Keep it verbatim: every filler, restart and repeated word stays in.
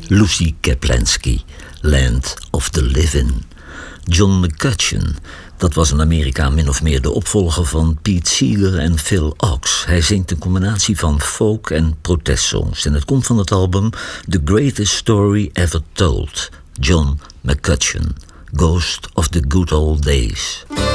Lucy Kaplansky, Land of the Living. John McCutcheon, dat was in Amerika min of meer de opvolger van Pete Seeger en Phil Ochs. Hij zingt een combinatie van folk en protestsongs en het komt van het album The Greatest Story Ever Told. John McCutcheon, Ghost of the Good Old Days.